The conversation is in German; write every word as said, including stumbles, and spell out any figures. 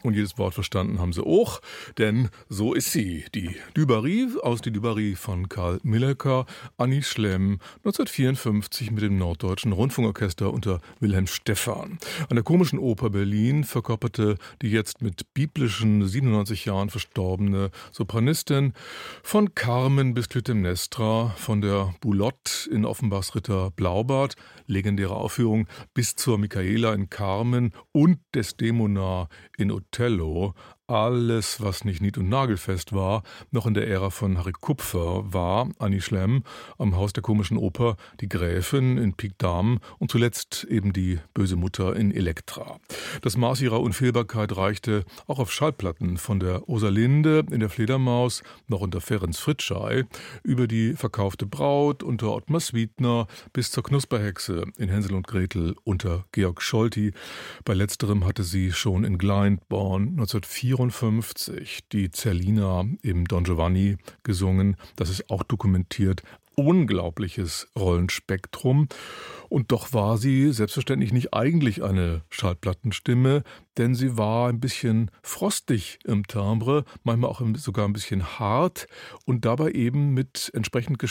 Und jedes Wort verstanden haben sie auch, denn so ist sie, die Dubarry aus die Dubarry von Karl Millecker, Annie Schlemm, neunzehnhundertvierundfünfzig mit dem Norddeutschen Rundfunkorchester unter Wilhelm Stephan. An der Komischen Oper Berlin verkörperte die jetzt mit biblischen siebenundneunzig Jahren verstorbene Sopranistin von Carmen bis Clytemnestra, von der Boulotte in Offenbachs Ritter Blaubart, legendäre Aufführung, bis zur Michaela in Carmen und Desdemona in Othello. Alles, was nicht nied- und nagelfest war, noch in der Ära von Harry Kupfer, war Annie Schlemm am Haus der Komischen Oper, die Gräfin in Pik Dame und zuletzt eben die böse Mutter in Elektra. Das Maß ihrer Unfehlbarkeit reichte auch auf Schallplatten von der Rosalinde in der Fledermaus, noch unter Ferenc Fritschei, über die verkaufte Braut unter Ottmar Swietner bis zur Knusperhexe in Hänsel und Gretel unter Georg Scholti. Bei letzterem hatte sie schon in Glyndebourne neunzehnhundertvierundfünfzig die Zerlina im Don Giovanni gesungen. Das ist auch dokumentiert. Unglaubliches Rollenspektrum. Und doch war sie selbstverständlich nicht eigentlich eine Schallplattenstimme, denn sie war ein bisschen frostig im Timbre, manchmal auch sogar ein bisschen hart und dabei eben mit entsprechend